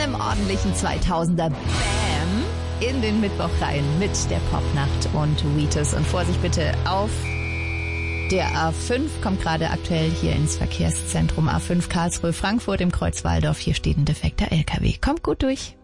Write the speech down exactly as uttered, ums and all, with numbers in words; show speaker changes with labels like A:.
A: einem ordentlichen zweitausender Bam in den Mittwoch rein mit der Popnacht und Wheatus. Und Vorsicht bitte auf der A fünf, kommt gerade aktuell hier ins Verkehrszentrum A fünf Karlsruhe Frankfurt im Kreuz Walldorf. Hier steht ein defekter L K W. Kommt gut durch.